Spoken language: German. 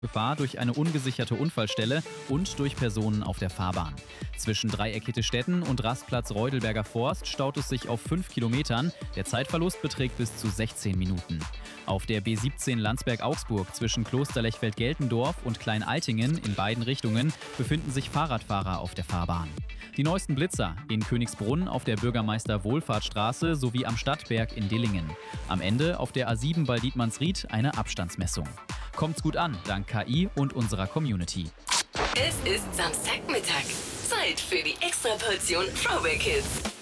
Gefahr durch eine ungesicherte Unfallstelle und durch Personen auf der Fahrbahn. Zwischen Dreieckittestätten und Rastplatz Reudelberger Forst staut es sich auf 5 Kilometern. Der Zeitverlust beträgt bis zu 16 Minuten. Auf der B17 Landsberg-Augsburg zwischen Klosterlechfeld-Geltendorf und Kleinaltingen in beiden Richtungen befinden sich Fahrradfahrer auf der Fahrbahn. Die neuesten Blitzer in Königsbrunn auf der Bürgermeister-Wohlfahrtstraße sowie am Stadtberg in Dillingen. Am Ende auf der A7 bei Dietmannsried eine Abstandsmessung. Kommt's gut an, dank KI und unserer Community. Es ist Samstagmittag. Zeit für die Extraportion Throwback Hits.